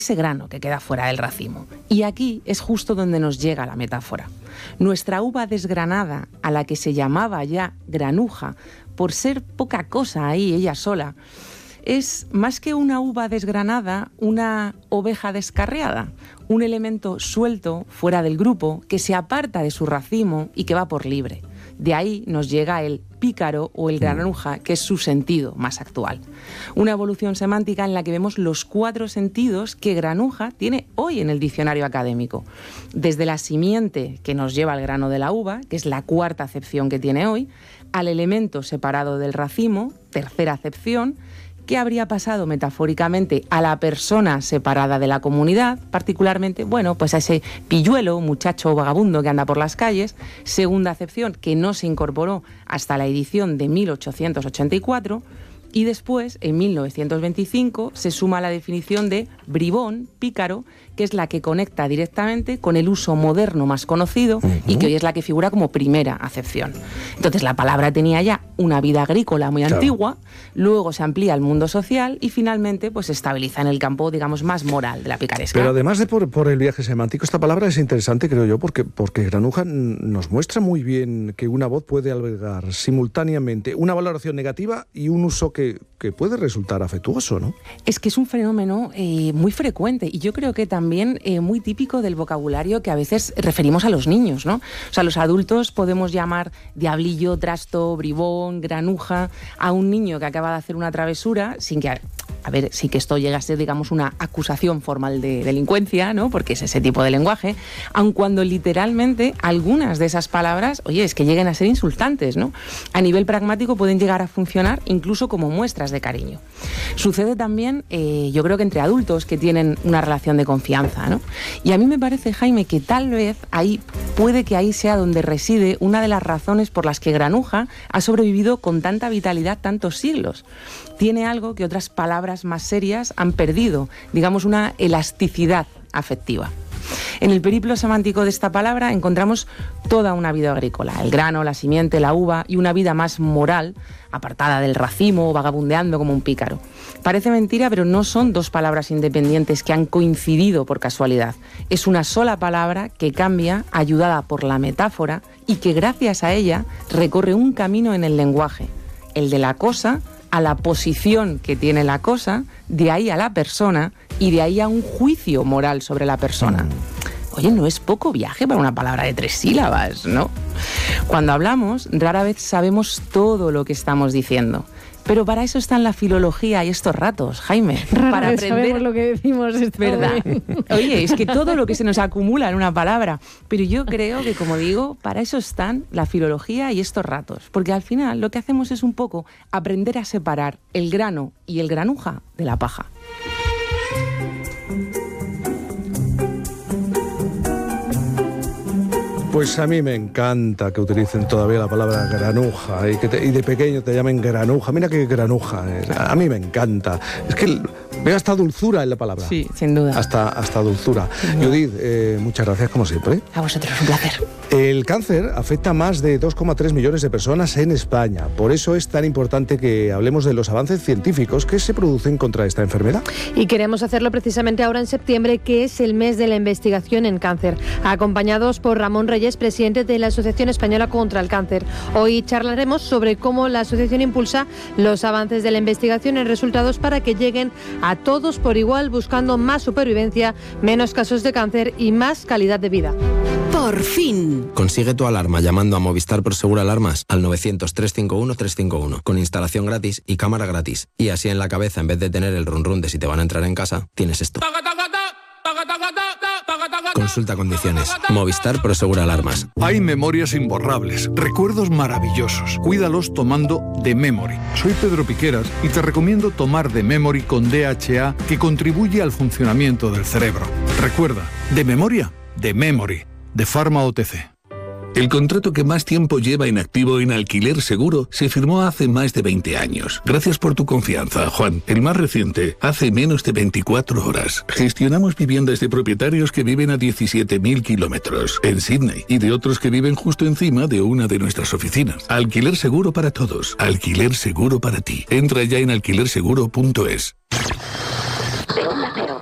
ese grano que queda fuera del racimo. Y aquí es justo donde nos llega la metáfora. Nuestra uva desgranada, a la que se llamaba ya granuja, por ser poca cosa ahí ella sola, es más que una uva desgranada, una oveja descarriada, un elemento suelto, fuera del grupo, que se aparta de su racimo y que va por libre. De ahí nos llega el pícaro o el granuja, que es su sentido más actual. Una evolución semántica en la que vemos los 4 sentidos que granuja tiene hoy en el diccionario académico. Desde la simiente que nos lleva al grano de la uva, que es la 4ª acepción que tiene hoy, al elemento separado del racimo, 3ª acepción, que habría pasado metafóricamente a la persona separada de la comunidad, particularmente, bueno, pues a ese pilluelo, muchacho vagabundo que anda por las calles, 2ª acepción que no se incorporó hasta la edición de 1884, y después, en 1925, se suma la definición de bribón, pícaro, que es la que conecta directamente con el uso moderno más conocido y que hoy es la que figura como primera acepción. Entonces, la palabra tenía ya una vida agrícola muy antigua, luego se amplía al mundo social y finalmente pues se estabiliza en el campo, digamos, más moral de la picaresca. Pero además de por el viaje semántico, esta palabra es interesante, creo yo, porque granuja nos muestra muy bien que una voz puede albergar simultáneamente una valoración negativa y un uso que puede resultar afectuoso, ¿no? Es que es un fenómeno muy frecuente y yo creo que también muy típico del vocabulario que a veces referimos a los niños, ¿no? O sea, los adultos podemos llamar diablillo, trasto, bribón, granuja a un niño que acaba de hacer una travesura sin que... A ver, sí que esto llega a ser, digamos, una acusación formal de delincuencia, ¿no? Porque es ese tipo de lenguaje, aun cuando literalmente algunas de esas palabras, oye, es que lleguen a ser insultantes, ¿no? A nivel pragmático pueden llegar a funcionar incluso como muestras de cariño. Sucede también, yo creo que entre adultos que tienen una relación de confianza, ¿no? Y a mí me parece, Jaime, que tal vez puede que ahí sea donde reside una de las razones por las que granuja ha sobrevivido con tanta vitalidad tantos siglos. Tiene algo que otras palabras más serias han perdido, digamos una elasticidad afectiva. En el periplo semántico de esta palabra encontramos toda una vida agrícola, el grano, la simiente, la uva y una vida más moral, apartada del racimo, vagabundeando como un pícaro. Parece mentira, pero no son 2 palabras independientes que han coincidido por casualidad. Es una sola palabra que cambia, ayudada por la metáfora, y que gracias a ella recorre un camino en el lenguaje, el de la cosa a la posición que tiene la cosa, de ahí a la persona y de ahí a un juicio moral sobre la persona. Oye, no es poco viaje para una palabra de 3 sílabas, ¿no? Cuando hablamos, rara vez sabemos todo lo que estamos diciendo. Pero para eso están la filología y estos ratos, Jaime. Para aprender lo que decimos, ¿verdad? Oye, es que todo lo que se nos acumula en una palabra. Pero yo creo que, como digo, para eso están la filología y estos ratos. Porque al final lo que hacemos es un poco aprender a separar el grano y el granuja de la paja. Pues a mí me encanta que utilicen todavía la palabra granuja y y de pequeño te llamen granuja. Mira qué granuja es. A mí me encanta. Es que veo hasta dulzura en la palabra. Sí, sin duda. Hasta dulzura. Judith, muchas gracias como siempre. A vosotros, un placer. El cáncer afecta a más de 2,3 millones de personas en España. Por eso es tan importante que hablemos de los avances científicos que se producen contra esta enfermedad. Y queremos hacerlo precisamente ahora en septiembre, que es el mes de la investigación en cáncer, acompañados por Ramón Reyes, presidente de la Asociación Española contra el Cáncer. Hoy charlaremos sobre cómo la asociación impulsa los avances de la investigación en resultados para que lleguen a todos por igual, buscando más supervivencia, menos casos de cáncer y más calidad de vida. Por fin. Consigue tu alarma llamando a Movistar Prosegur Alarmas al 900-351-351 con instalación gratis y cámara gratis. Y así en la cabeza, en vez de tener el run run de si te van a entrar en casa, tienes esto. Consulta condiciones. Movistar Prosegur Alarmas. Hay memorias imborrables, recuerdos maravillosos. Cuídalos tomando The Memory. Soy Pedro Piqueras y te recomiendo tomar The Memory con DHA, que contribuye al funcionamiento del cerebro. Recuerda, de memoria, The Memory, de Pharma OTC. El contrato que más tiempo lleva en activo en Alquiler Seguro se firmó hace más de 20 años. Gracias por tu confianza, Juan. El más reciente, hace menos de 24 horas. Gestionamos viviendas de propietarios que viven a 17.000 kilómetros en Sydney y de otros que viven justo encima de una de nuestras oficinas. Alquiler Seguro para todos. Alquiler Seguro para ti. Entra ya en alquilerseguro.es.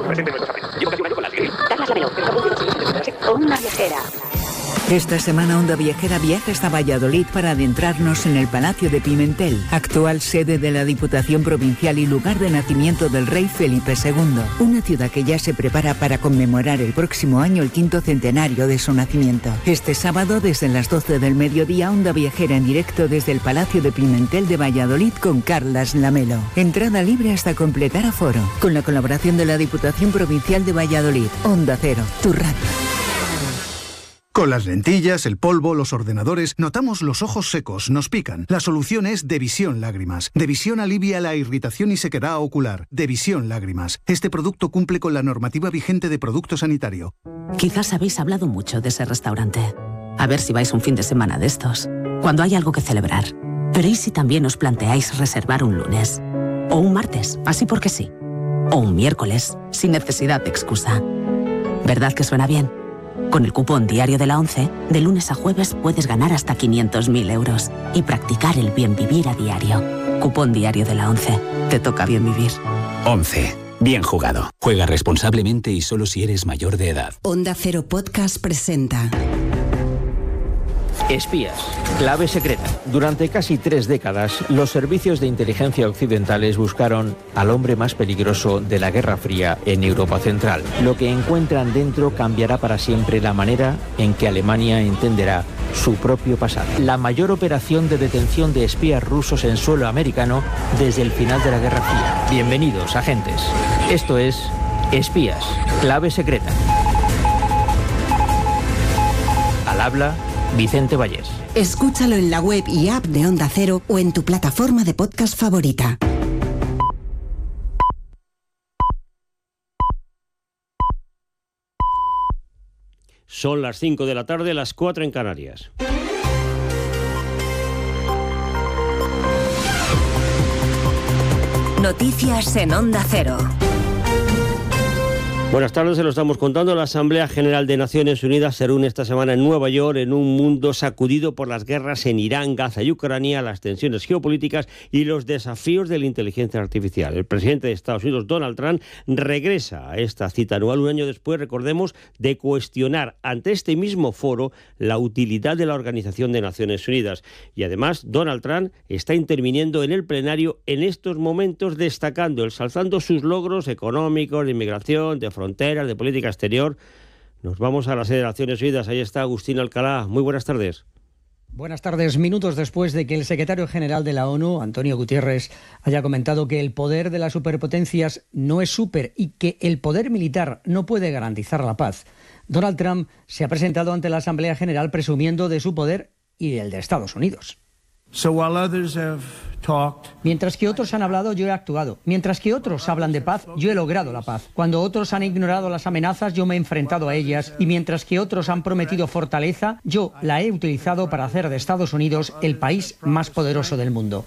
Onda Viajera. Esta semana Onda Viajera viaja hasta Valladolid para adentrarnos en el Palacio de Pimentel, actual sede de la Diputación Provincial y lugar de nacimiento del rey Felipe II. Una ciudad que ya se prepara para conmemorar el próximo año el 5º centenario de su nacimiento. Este sábado, desde las 12 del mediodía, Onda Viajera en directo desde el Palacio de Pimentel de Valladolid con Carlas Lamelo. Entrada libre hasta completar aforo. Con la colaboración de la Diputación Provincial de Valladolid. Onda Cero, tu radio. Con las lentillas, el polvo, los ordenadores, notamos los ojos secos, nos pican. La solución es Devisión Lágrimas. Devisión alivia la irritación y sequedad ocular. Devisión Lágrimas. Este producto cumple con la normativa vigente de producto sanitario. Quizás habéis hablado mucho de ese restaurante. A ver si vais un fin de semana de estos, cuando hay algo que celebrar. Pero ¿y si también os planteáis reservar un lunes? O un martes, así porque sí. O un miércoles, sin necesidad de excusa. ¿Verdad que suena bien? Con el cupón diario de la ONCE, de lunes a jueves puedes ganar hasta 500.000 euros y practicar el bien vivir a diario. Cupón diario de la ONCE. Te toca bien vivir. ONCE. Bien jugado. Juega responsablemente y solo si eres mayor de edad. Onda Cero Podcast presenta... Espías. Clave secreta. Durante casi 3 décadas, los servicios de inteligencia occidentales buscaron al hombre más peligroso de la Guerra Fría en Europa Central. Lo que encuentran dentro cambiará para siempre la manera en que Alemania entenderá su propio pasado. La mayor operación de detención de espías rusos en suelo americano desde el final de la Guerra Fría. Bienvenidos, agentes. Esto es Espías. Clave secreta. Al habla Vicente Vallés. Escúchalo en la web y app de Onda Cero o en tu plataforma de podcast favorita. Son las 5 de la tarde, las 4 en Canarias. Noticias en Onda Cero. Buenas tardes, se lo estamos contando. La Asamblea General de Naciones Unidas se reúne esta semana en Nueva York en un mundo sacudido por las guerras en Irán, Gaza y Ucrania, las tensiones geopolíticas y los desafíos de la inteligencia artificial. El presidente de Estados Unidos, Donald Trump, regresa a esta cita anual un año después, recordemos, de cuestionar ante este mismo foro la utilidad de la Organización de Naciones Unidas. Y además, Donald Trump está interviniendo en el plenario en estos momentos, destacando, exalzando sus logros económicos, de inmigración, de fronteras, de política exterior. Nos vamos a la sede de Naciones Unidas. Ahí está Agustín Alcalá. Muy buenas tardes. Buenas tardes. Minutos después de que el secretario general de la ONU, Antonio Guterres, haya comentado que el poder de las superpotencias no es súper y que el poder militar no puede garantizar la paz, Donald Trump se ha presentado ante la Asamblea General presumiendo de su poder y del de Estados Unidos. Mientras que otros han hablado, yo he actuado. Mientras que otros hablan de paz, yo he logrado la paz. Cuando otros han ignorado las amenazas, yo me he enfrentado a ellas. Y mientras que otros han prometido fortaleza, yo la he utilizado para hacer de Estados Unidos el país más poderoso del mundo.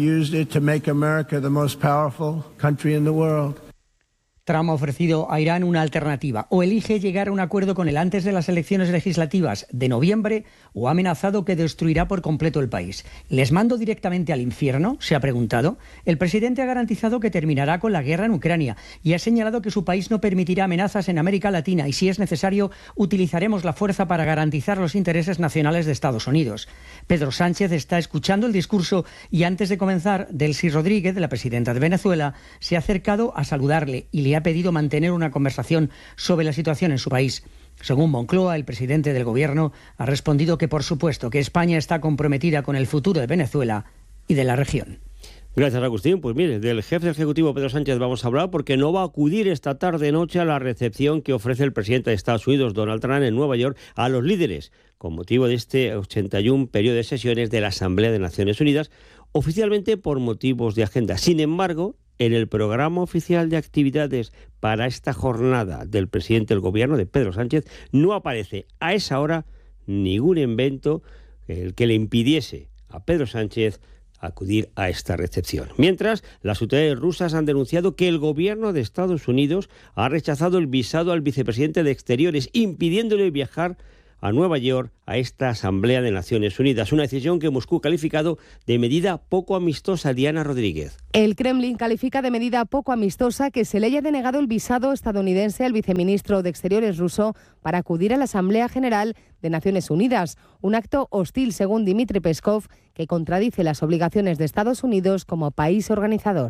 Trump ha ofrecido a Irán una alternativa. O elige llegar a un acuerdo con él antes de las elecciones legislativas de noviembre o ha amenazado que destruirá por completo el país. ¿Les mando directamente al infierno?, se ha preguntado. El presidente ha garantizado que terminará con la guerra en Ucrania y ha señalado que su país no permitirá amenazas en América Latina y, si es necesario, utilizaremos la fuerza para garantizar los intereses nacionales de Estados Unidos. Pedro Sánchez está escuchando el discurso y antes de comenzar, Delcy Rodríguez, la presidenta de Venezuela, se ha acercado a saludarle y le ha pedido mantener una conversación sobre la situación en su país. Según Moncloa, el presidente del gobierno ha respondido que, por supuesto, que España está comprometida con el futuro de Venezuela y de la región. Gracias, Agustín. Pues mire, del jefe ejecutivo Pedro Sánchez vamos a hablar porque no va a acudir esta tarde-noche a la recepción que ofrece el presidente de Estados Unidos, Donald Trump, en Nueva York, a los líderes, con motivo de este 81 periodo de sesiones de la Asamblea de Naciones Unidas, oficialmente por motivos de agenda. Sin embargo, en el programa oficial de actividades para esta jornada del presidente del gobierno, de Pedro Sánchez, no aparece a esa hora ningún evento que le impidiese a Pedro Sánchez acudir a esta recepción. Mientras, las autoridades rusas han denunciado que el gobierno de Estados Unidos ha rechazado el visado al vicepresidente de Exteriores, impidiéndole viajar a Nueva York a esta Asamblea de Naciones Unidas. Una decisión que Moscú ha calificado de medida poco amistosa. Diana Rodríguez. El Kremlin califica de medida poco amistosa que se le haya denegado el visado estadounidense al viceministro de Exteriores ruso para acudir a la Asamblea General de Naciones Unidas. Un acto hostil, según Dmitry Peskov, que contradice las obligaciones de Estados Unidos como país organizador.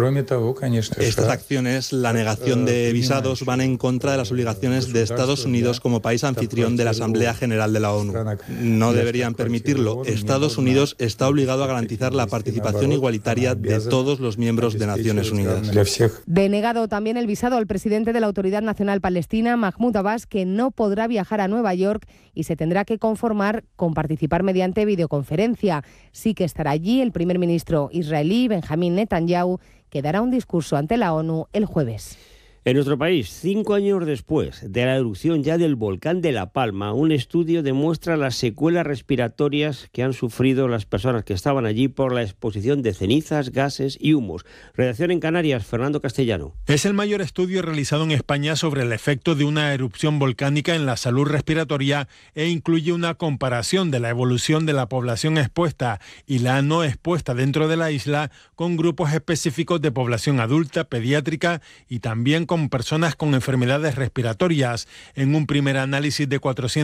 Estas acciones, la negación de visados, van en contra de las obligaciones de Estados Unidos como país anfitrión de la Asamblea General de la ONU. No deberían permitirlo. Estados Unidos está obligado a garantizar la participación igualitaria de todos los miembros de Naciones Unidas. Denegado también el visado al presidente de la Autoridad Nacional Palestina, Mahmoud Abbas, que no podrá viajar a Nueva York y se tendrá que conformar con participar mediante videoconferencia. Sí que estará allí el primer ministro israelí, Benjamín Netanyahu, que dará un discurso ante la ONU el jueves. En nuestro país, 5 años después de la erupción ya del volcán de La Palma, un estudio demuestra las secuelas respiratorias que han sufrido las personas que estaban allí por la exposición de cenizas, gases y humos. Redacción en Canarias, Fernando Castellano. Es el mayor estudio realizado en España sobre el efecto de una erupción volcánica en la salud respiratoria e incluye una comparación de la evolución de la población expuesta y la no expuesta dentro de la isla con grupos específicos de población adulta, pediátrica y también con personas con enfermedades respiratorias. En un primer análisis de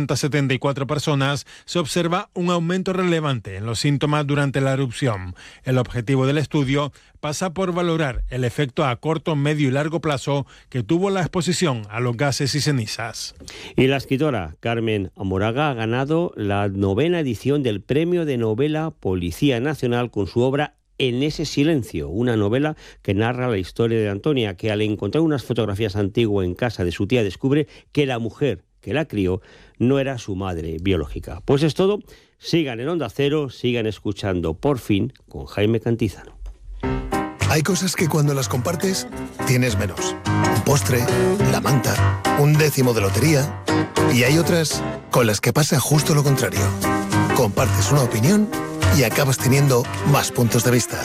474 personas se observa un aumento relevante en los síntomas durante la erupción. El objetivo del estudio pasa por valorar el efecto a corto, medio y largo plazo que tuvo la exposición a los gases y cenizas. Y la escritora Carmen Amoraga ha ganado la 9ª edición del Premio de Novela Policía Nacional con su obra En ese silencio, una novela que narra la historia de Antonia, que al encontrar unas fotografías antiguas en casa de su tía descubre que la mujer que la crió no era su madre biológica. Pues es todo. Sigan en Onda Cero, sigan escuchando Por Fin con Jaime Cantizano. Hay cosas que cuando las compartes tienes menos. Un postre, la manta, un décimo de lotería. Y hay otras con las que pasa justo lo contrario. Compartes una opinión y acabas teniendo más puntos de vista.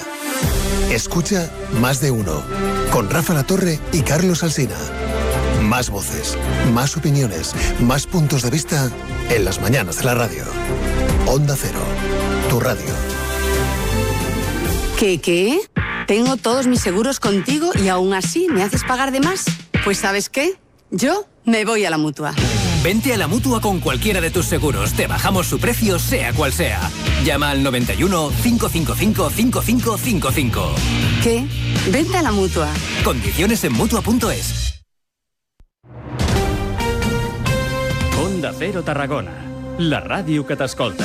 Escucha Más de Uno, con Rafa Latorre y Carlos Alsina. Más voces, más opiniones, más puntos de vista en las mañanas de la radio. Onda Cero, tu radio. ¿Qué? ¿Tengo todos mis seguros contigo y aún así me haces pagar de más? Pues ¿sabes qué? Yo me voy a la Mutua. Vente a la Mutua con cualquiera de tus seguros. Te bajamos su precio, sea cual sea. Llama al 91 555 5555. ¿Qué? Vente a la Mutua. Condiciones en Mutua.es. Onda Cero Tarragona, la ràdio que t'escolta.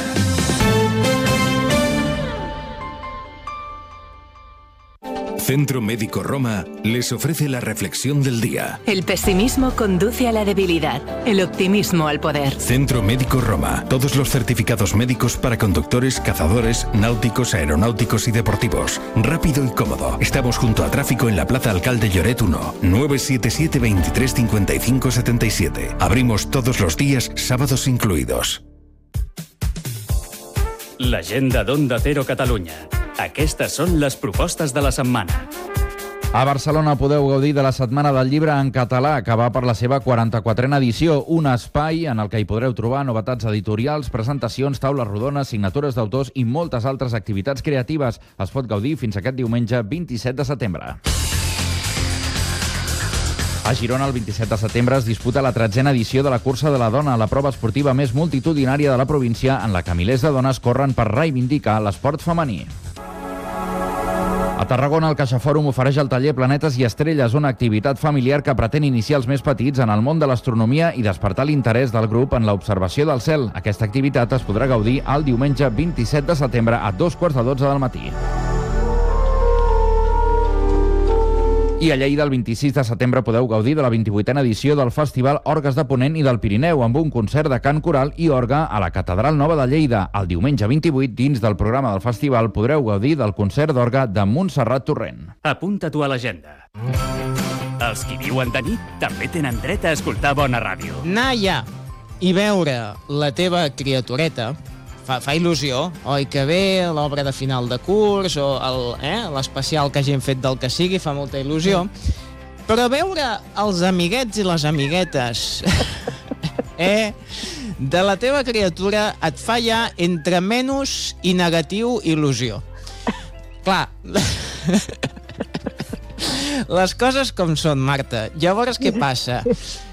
Centro Médico Roma les ofrece la reflexión del día. El pesimismo conduce a la debilidad, el optimismo al poder. Centro Médico Roma. Todos los certificados médicos para conductores, cazadores, náuticos, aeronáuticos y deportivos. Rápido y cómodo. Estamos junto a tráfico en la Plaza Alcalde Lloret 1, 977 23 55 77. Abrimos todos los días, sábados incluidos. L'agenda d'Onda Cero Catalunya. Aquestes són les propostes de la setmana. A Barcelona podeu gaudir de la Setmana del Llibre en català, que va per la seva 44a edició, un espai en el que hi podreu trobar novetats editorials, presentacions, taules rodones, signatures d'autors i moltes altres activitats creatives. Es pot gaudir fins aquest diumenge 27 de setembre. A Girona, el 27 de setembre, es disputa la 13a edició de la Cursa de la Dona, la prova esportiva més multitudinària de la província, en la que milers de dones corren per reivindicar l'esport femení. A Tarragona, el CaixaFòrum ofereix el taller Planetes i Estrelles, una activitat familiar que pretén iniciar els més petits en el món de l'astronomia i despertar l'interès del grup en l'observació del cel. Aquesta activitat es podrà gaudir el diumenge 27 de setembre a 2:15 del matí. I a Lleida, el 26 de setembre, podeu gaudir de la 28a edició del Festival Orgues de Ponent i del Pirineu, amb un concert de cant coral i orgue a la Catedral Nova de Lleida. El diumenge 28, dins del programa del festival, podreu gaudir del concert d'orgue de Montserrat Torrent. Apunta-t'ho a l'agenda. Els qui viuen de nit també tenen dret a escoltar bona ràdio. Anar allà i veure la teva criatureta fa il·lusió, oi? Que ve l'obra de final de curs o l'especial que hagin fet del que sigui, fa molta il·lusió. Però veure els amiguets i les amiguetes de la teva criatura et fa ja entre menys i negatiu il·lusió. Clar, les coses com són, Marta. Llavors, què passa?